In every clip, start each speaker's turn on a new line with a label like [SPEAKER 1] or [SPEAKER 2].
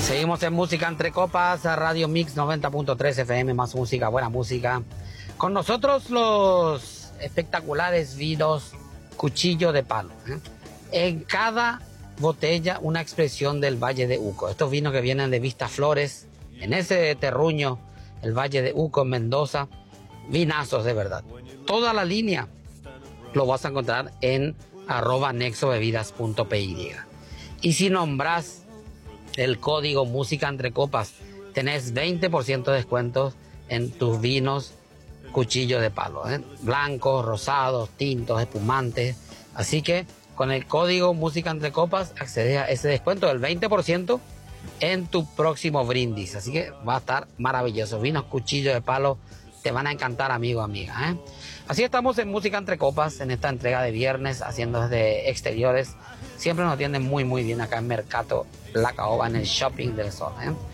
[SPEAKER 1] Seguimos en Música Entre Copas, Radio Mix 90.3 FM, más música, buena música. Con nosotros los espectaculares vinos Cuchillo de Palo. En cada botella una expresión del Valle de Uco. Estos vinos que vienen de Vista Flores, en ese terruño, el Valle de Uco, en Mendoza, vinazos de verdad. Toda la línea lo vas a encontrar en @nexobebidas.py. Y si nombras el código Música Entre Copas, tenés 20% de descuentos en tus vinos Cuchillo de Palo, blancos, rosados, tintos, espumantes. Así que con el código Música Entre Copas accedes a ese descuento del 20% en tu próximo brindis. Así que va a estar maravilloso. Vinos Cuchillo de Palo te van a encantar, amigo, amiga. Así estamos en Música Entre Copas, en esta entrega de viernes, haciendo desde exteriores. Siempre nos atienden muy muy bien acá en Mercato La Caoba, en el Shopping del Sol.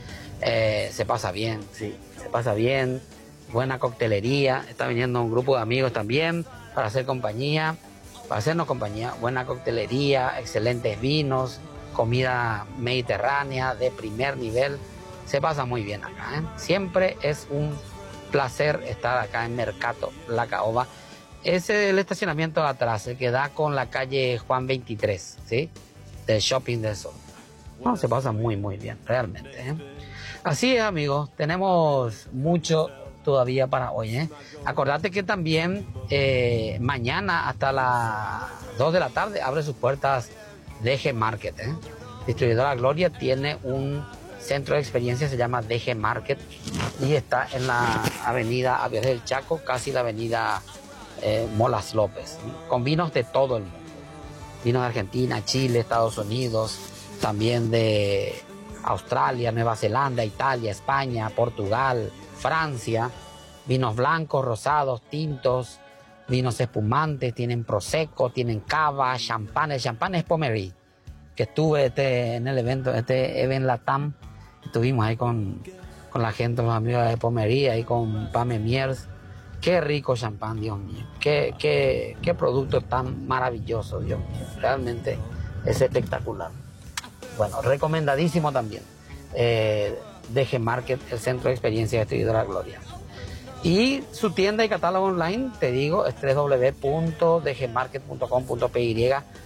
[SPEAKER 1] Se pasa bien, sí, se pasa bien. Buena coctelería. Está viniendo un grupo de amigos también para hacer compañía, para hacernos compañía. Buena coctelería, excelentes vinos, comida mediterránea de primer nivel. Se pasa muy bien acá. Siempre es un placer estar acá en Mercato La Caoba. Es el estacionamiento de atrás, el que da con la calle Juan 23, ¿sí? Del Shopping del Sol. No, se pasa muy muy bien, realmente. Así es, amigos, tenemos mucho todavía para hoy. Acordate que también mañana hasta las 2 de la tarde abre sus puertas DG Market. Distribuidora Gloria tiene un centro de experiencia, se llama DG Market, y está en la avenida Avilés del Chaco, casi la avenida Molas López, con vinos de todo el mundo. Vinos de Argentina, Chile, Estados Unidos, también de Australia, Nueva Zelanda, Italia, España, Portugal, Francia. Vinos blancos, rosados, tintos, vinos espumantes, tienen prosecco, tienen cava, champán. El champán es Pommery, que estuve en el evento, Event Latam. Estuvimos ahí con la gente, los amigos de Pommery, ahí con Pame Miers. Qué rico champán, Dios mío. Qué producto tan maravilloso, Dios mío. Realmente es espectacular. Bueno, recomendadísimo también. DG Market, el centro de experiencia de Distribuidora Gloria. Y su tienda y catálogo online, te digo, es www.dgmarket.com.py,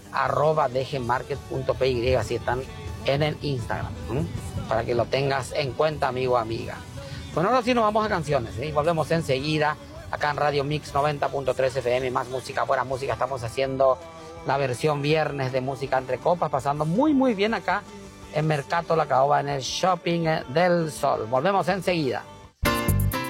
[SPEAKER 1] @dgmarket.py, así están en el Instagram, para que lo tengas en cuenta, amigo o amiga. Bueno, ahora sí nos vamos a canciones, y volvemos enseguida acá en Radio Mix 90.3 FM, más música, buena música. Estamos haciendo la versión viernes de Música Entre Copas, pasando muy muy bien acá en Mercato La Caoba, en el Shopping del Sol. Volvemos enseguida.